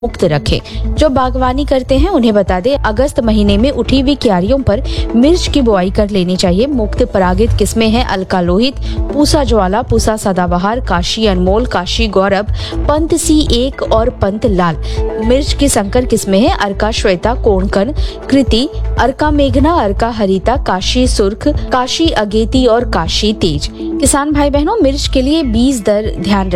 मुक्त रखें। जो बागवानी करते हैं उन्हें बता दें, अगस्त महीने में उठी हुई क्यारियों पर मिर्च की बुआई कर लेनी चाहिए। मुक्त परागित किस्में हैं अलका लोहित, पूसा ज्वाला, पूसा सदाबहार, काशी अनमोल, काशी गौरव, पंत C1 और पंत लाल। मिर्च की संकर किस्में हैं अर्का श्वेता, कोणकन, कृति, अर्का मेघना, अर्का हरिता, काशी सुर्ख, काशी अगेती और काशी तेज। किसान भाई बहनों, मिर्च के लिए बीज दर ध्यान